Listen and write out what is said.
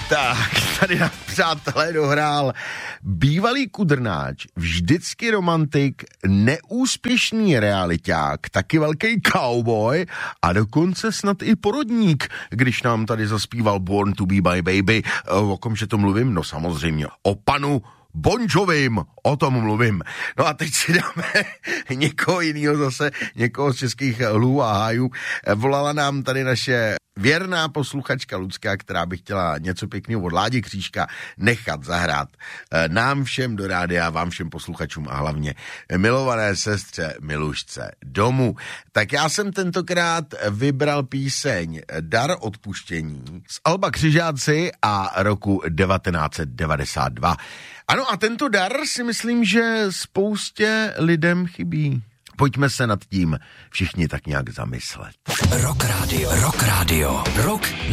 Tak, tady nám, přátelé, dohrál bývalý kudrnáč, vždycky romantik, neúspěšný realiťák, taky velký cowboy a dokonce snad i porodník, když nám tady zaspíval Born to be my baby. O kom že to mluvím? No samozřejmě o panu Bon Jovim, o tom mluvím. No a teď si dáme někoho jiného zase, někoho z českých lhů a hájů. Volala nám tady naše věrná posluchačka Lucka, která by chtěla něco pěkného od Ládi Křížka nechat zahrát nám všem do rádia, vám všem posluchačům a hlavně milované sestře Milušce domů. Tak já jsem tentokrát vybral píseň Dar odpuštění z alba Křižáci a roku 1992. Ano a tento dar si myslím, že spoustě lidem chybí. Pojďme se nad tím všichni tak nějak zamyslet. Rock Radio. Rok